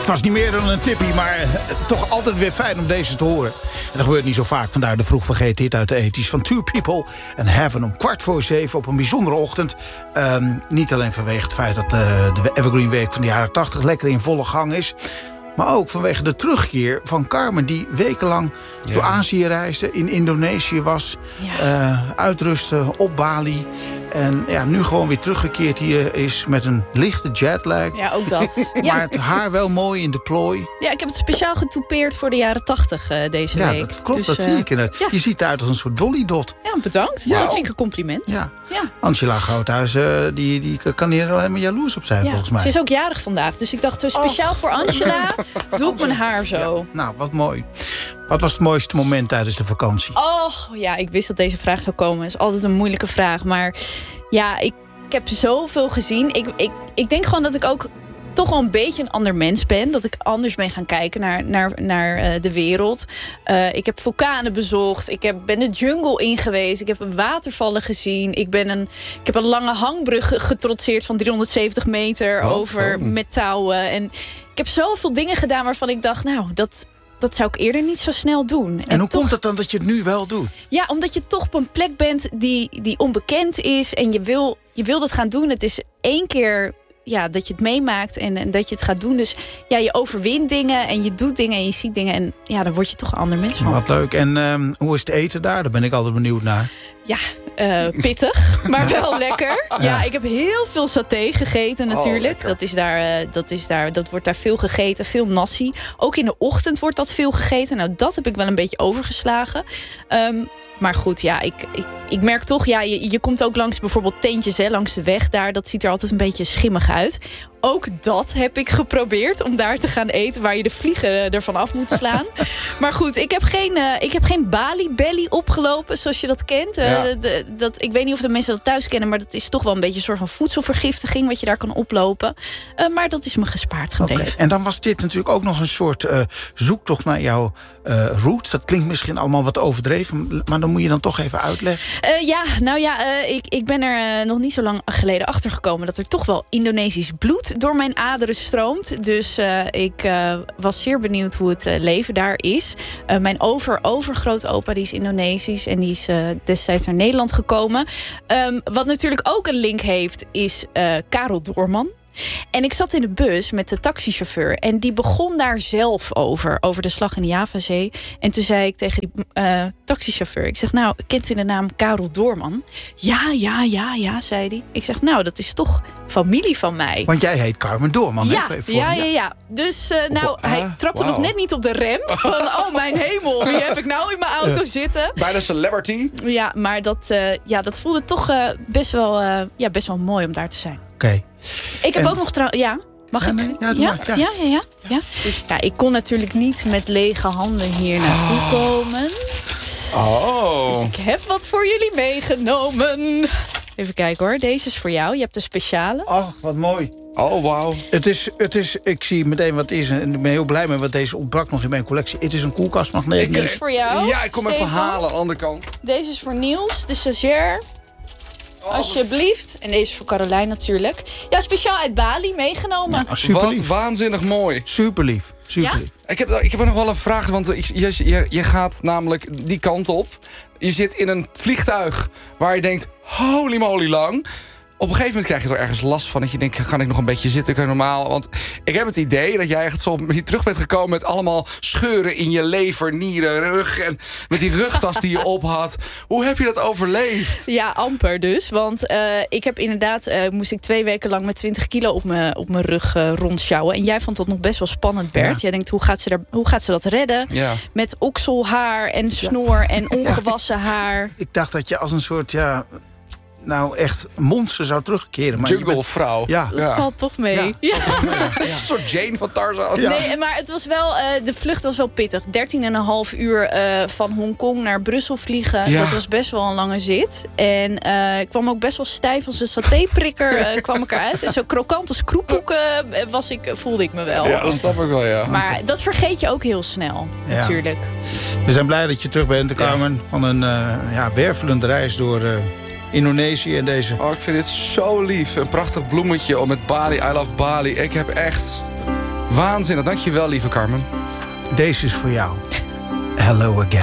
was niet meer dan een tippie, maar toch altijd weer fijn om deze te horen. En dat gebeurt niet zo vaak, vandaar de vroeg vergeten hit uit de 80's van Two People and Heaven om 6:15 op een bijzondere ochtend. Niet alleen vanwege het feit dat de Evergreen Week van de jaren 80 lekker in volle gang is, maar ook vanwege de terugkeer van Carmen, die wekenlang door Azië reisde, in Indonesië was, uitrusten op Bali. En nu gewoon weer teruggekeerd hier is met een lichte jetlag. Ja, ook dat. Maar het haar wel mooi in de plooi. Ja, ik heb het speciaal getoupeerd voor de jaren 80 deze week. Ja, dat klopt, dus, dat zie ik inderdaad. Ja. Je ziet eruit als een soort Dolly Dot. Ja, bedankt. Ja, dat vind ik een compliment. Ja. Angela Groothuis, die kan hier alleen maar jaloers op zijn, volgens mij. Ze is ook jarig vandaag, dus ik dacht speciaal voor Angela doe ik mijn haar zo. Ja. Nou, wat mooi. Wat was het mooiste moment tijdens de vakantie? Oh, ja, ik wist dat deze vraag zou komen. Het is altijd een moeilijke vraag, maar ja, ik heb zoveel gezien. Ik denk gewoon dat ik ook toch wel een beetje een ander mens ben. Dat ik anders ben gaan kijken naar de wereld. Ik heb vulkanen bezocht. Ik ben de jungle in geweest. Ik heb watervallen gezien. Ik heb een lange hangbrug getrotseerd van 370 meter met touwen. En ik heb zoveel dingen gedaan waarvan ik dacht, nou, dat zou ik eerder niet zo snel doen. En hoe komt het dan dat je het nu wel doet? Ja, omdat je toch op een plek bent die onbekend is. En je wil dat gaan doen. Het is 1 keer dat je het meemaakt en dat je het gaat doen. Dus ja, je overwint dingen en je doet dingen en je ziet dingen. En ja, dan word je toch een ander mens van. Wat leuk. En hoe is het eten daar? Daar ben ik altijd benieuwd naar. Ja, pittig, maar wel lekker. Ja, ik heb heel veel saté gegeten natuurlijk. Dat wordt daar veel gegeten, veel nasi. Ook in de ochtend wordt dat veel gegeten. Nou, dat heb ik wel een beetje overgeslagen. Maar goed, ja, ik merk toch, je komt ook langs bijvoorbeeld tentjes, langs de weg daar. Dat ziet er altijd een beetje schimmig uit. Ook dat heb ik geprobeerd, om daar te gaan eten waar je de vliegen ervan af moet slaan. Maar goed, ik heb geen Bali belly opgelopen, zoals je dat kent. Ik weet niet of de mensen dat thuis kennen, maar dat is toch wel een beetje een soort van voedselvergiftiging wat je daar kan oplopen. Maar dat is me gespaard gebleven. Okay. En dan was dit natuurlijk ook nog een soort zoektocht naar jouw roots. Dat klinkt misschien allemaal wat overdreven, maar dan moet je dan toch even uitleggen. Ik ben er nog niet zo lang geleden achter gekomen dat er toch wel Indonesisch bloed door mijn aderen stroomt. Dus ik was zeer benieuwd hoe het leven daar is. Mijn overgrootopa die is Indonesisch en die is destijds naar Nederland gekomen. Wat natuurlijk ook een link heeft is Karel Doorman. En ik zat in de bus met de taxichauffeur en die begon daar zelf over de slag in de Javazee. En toen zei ik tegen die taxichauffeur, ik zeg, nou, kent u de naam Karel Doorman? Ja, zei hij. Ik zeg, nou, dat is toch familie van mij. Want jij heet Carmen Doorman. Ja. Dus hij trapte nog net niet op de rem. Van, oh mijn hemel, wie heb ik nou in mijn auto zitten? Bijna celebrity. Ja, maar dat voelde toch best wel mooi om daar te zijn. Oké. Ik heb ook nog trouwens... Ja, mag ik? Ja, ik kon natuurlijk niet met lege handen hier naartoe komen. Dus ik heb wat voor jullie meegenomen. Even kijken hoor, deze is voor jou. Je hebt een speciale. Oh, wat mooi. Oh, wauw. Het is, ik zie meteen wat het is en ik ben heel blij met wat deze ontbrak nog in mijn collectie. Het is een koelkastmagneet. Dit is voor jou. Ja, ik kom Stefan. even halen aan de andere kant. Deze is voor Niels, de stagiair. Alsjeblieft. En deze is voor Carolijn natuurlijk. Ja, speciaal uit Bali meegenomen. Ja, super lief. Wat waanzinnig mooi. Super lief. Ja? Ik heb nog wel een vraag, want je gaat namelijk die kant op. Je zit in een vliegtuig waar je denkt, holy moly lang. Op een gegeven moment krijg je er ergens last van. Dat je denkt, kan ik nog een beetje zitten? Kan ik normaal? Want ik heb het idee dat jij echt zo hier terug bent gekomen met allemaal scheuren in je lever, nieren, rug. En met die rugtas die je op had. Hoe heb je dat overleefd? Ja, amper dus. Want ik heb inderdaad, moest ik 2 weken lang met 20 kilo op mijn rug rondsjouwen. En jij vond dat nog best wel spannend, Bert. Ja. Jij denkt, hoe gaat ze dat redden? Ja. Met okselhaar en snor en ongewassen haar. Ik dacht dat je als een soort, echt monster zou terugkeren. Maar Junglevrouw. Ja. Dat valt toch mee. Ja. Een soort Jane van Tarzan. Ja. Nee, maar het was wel, de vlucht was wel pittig. 13,5 uur van Hongkong naar Brussel vliegen. Ja. Dat was best wel een lange zit. En ik kwam ook best wel stijf als een satéprikker kwam ik eruit. En zo krokant als kroephoek voelde ik me wel. Ja, dat snap ik wel, ja. Maar dat vergeet je ook heel snel, natuurlijk. We zijn blij dat je terug bent, Carmen. Van een wervelende reis door Indonesië en deze. Oh, ik vind dit zo lief. Een prachtig bloemetje met Bali. I love Bali. Ik heb echt Waanzinnig, dankjewel lieve Carmen. Deze is voor jou. Hello again.